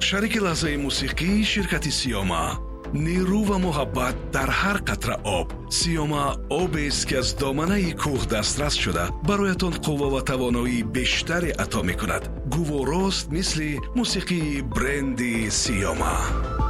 شریک لحظه موسیقی شرکت سیاما. نیرو و محبت در هر قطره آب. سیاما آبی است که از دامنه کوه دسترس شده برایتان قوه و توانایی بیشتر عطا می کند. گوارست مثل موسیقی برندی سیاما.